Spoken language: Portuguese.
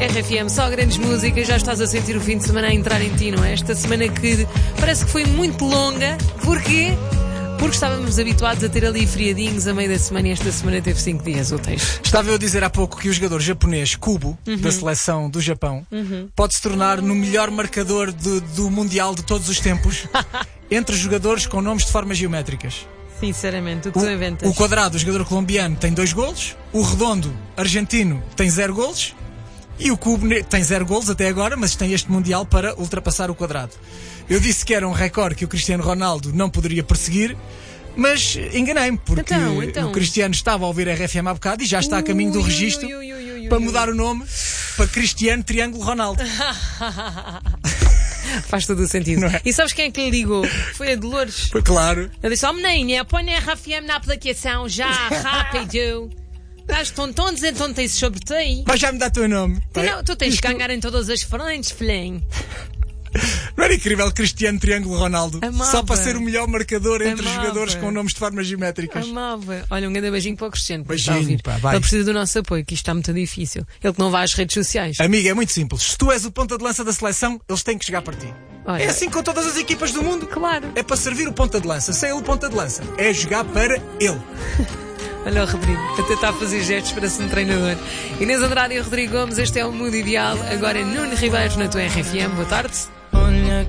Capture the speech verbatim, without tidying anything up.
R F M, só grandes músicas. Já estás a sentir o fim de semana a entrar em ti, não é? Esta semana que parece que foi muito longa. Porquê? Porque estávamos habituados a ter ali friadinhos a meio da semana e esta semana teve cinco dias úteis. Estava eu a dizer há pouco que o jogador japonês Kubo, uhum. da seleção do Japão, uhum. pode se tornar no melhor marcador de, do Mundial de todos os tempos entre jogadores com nomes de formas geométricas. Sinceramente, o que tu inventas? O quadrado, o jogador colombiano, tem dois golos. O redondo, argentino, tem zero golos. E o cubo tem zero golos até agora, mas tem este Mundial para ultrapassar o quadrado. Eu disse que era um recorde que o Cristiano Ronaldo não poderia perseguir, mas enganei-me, porque então, então. o Cristiano estava a ouvir a R F M há bocado e já está a caminho do registro ui, ui, ui, ui, ui, para mudar o nome para Cristiano Triângulo Ronaldo. Faz todo o sentido. É? E sabes quem é que lhe ligou? Foi a Dolores. Foi claro. Eu disse, ó oh, menina, põe a R F M na aplicação já, rápido. Estás tontos, então tens sobre ti. Mas já me dá o teu nome. Tu, não, tu tens Isto... que ganhar em todas as frentes, filhinho. Não era incrível Cristiano Triângulo Ronaldo? Amava. Só para ser o melhor marcador entre Amava. jogadores com nomes de formas geométricas. Amava. Olha, um grande beijinho para o Cristiano. Beijinho, pá, vai. Ele precisa do nosso apoio, que isto está muito difícil. Ele que não vai às redes sociais. Amiga, é muito simples. Se tu és o ponta de lança da seleção, eles têm que chegar para ti. Olha. É assim com todas as equipas do mundo. Claro. É para servir o ponta de lança. Sem ele o ponta de lança. É jogar para ele. Olha o Rodrigo, a tentar fazer gestos para ser um treinador. Inês Andrade e Rodrigo Gomes, este é o Mundo Ideal. Agora é Nuno Ribeiros na tua R F M. Boa tarde.